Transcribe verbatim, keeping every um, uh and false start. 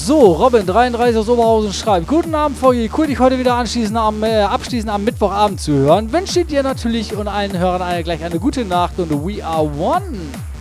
So, Robin dreiunddreißig aus Oberhausen schreibt: Guten Abend, Foggy. Cool, dich heute wieder anschließend am, äh, abschließend am Mittwochabend zu hören. Wünsche dir natürlich und allen Hörern eine, gleich eine gute Nacht und we are one.